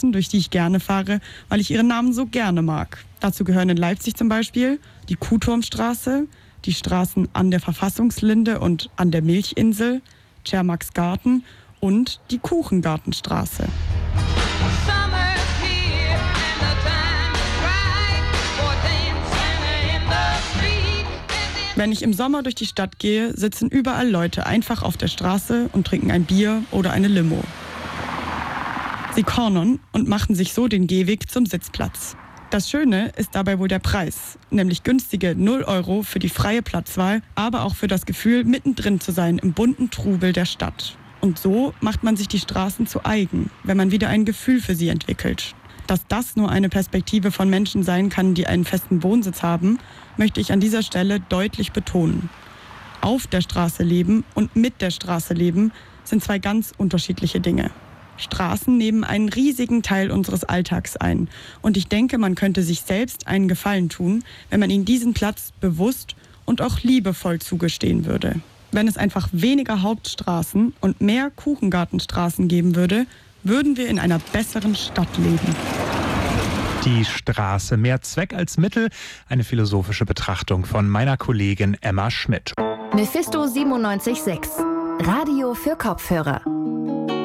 durch die ich gerne fahre, weil ich ihren Namen so gerne mag. Dazu gehören in Leipzig zum Beispiel die Kuhturmstraße, die Straßen an der Verfassungslinde und an der Milchinsel, Tschermacksgarten und die Kuchengartenstraße. Wenn ich im Sommer durch die Stadt gehe, sitzen überall Leute einfach auf der Straße und trinken ein Bier oder eine Limo. Sie cornern und machen sich so den Gehweg zum Sitzplatz. Das Schöne ist dabei wohl der Preis, nämlich günstige 0 € für die freie Platzwahl, aber auch für das Gefühl, mittendrin zu sein im bunten Trubel der Stadt. Und so macht man sich die Straßen zu eigen, wenn man wieder ein Gefühl für sie entwickelt. Dass das nur eine Perspektive von Menschen sein kann, die einen festen Wohnsitz haben, möchte ich an dieser Stelle deutlich betonen. Auf der Straße leben und mit der Straße leben sind zwei ganz unterschiedliche Dinge. Straßen nehmen einen riesigen Teil unseres Alltags ein. Und ich denke, man könnte sich selbst einen Gefallen tun, wenn man ihnen diesen Platz bewusst und auch liebevoll zugestehen würde. Wenn es einfach weniger Hauptstraßen und mehr Kuchengartenstraßen geben würde, würden wir in einer besseren Stadt leben. Die Straße, mehr Zweck als Mittel, eine philosophische Betrachtung von meiner Kollegin Emma Schmidt. Mephisto 97.6, Radio für Kopfhörer.